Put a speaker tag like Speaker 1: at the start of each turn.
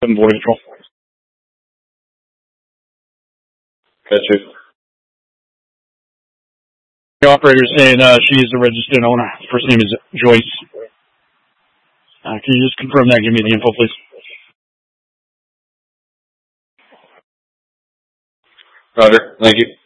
Speaker 1: Border Patrol.
Speaker 2: Gotcha.
Speaker 1: The operator saying she is the registered owner. First name is Joyce. Can you just confirm that? Give me the info, please.
Speaker 2: Roger. Thank you.